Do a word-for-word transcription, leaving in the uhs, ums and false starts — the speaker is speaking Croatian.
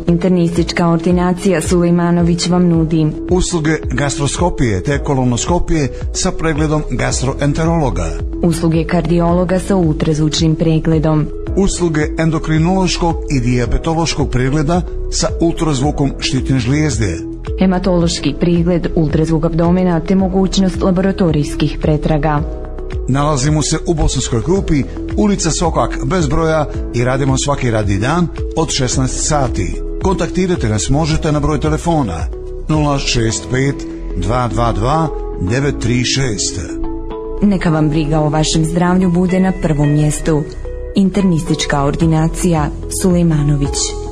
Internistička ordinacija Sulejmanović vam nudi usluge gastroskopije te kolonoskopije sa pregledom gastroenterologa, usluge kardiologa sa ultrazvučnim pregledom, usluge endokrinološkog i dijabetološkog pregleda sa ultrazvukom štitne žlijezde, hematološki pregled, ultrazvuk abdomena te mogućnost laboratorijskih pretraga. Nalazimo se u Bosanskoj Krupi, ulica Sokak bez broja i radimo svaki radni dan od šesnaest sati. Kontaktirajte nas možete na broj telefona nula šest pet dva dva dva devet tri šest. Neka vam briga o vašem zdravlju bude na prvom mjestu. Internistička ordinacija Sulejmanović.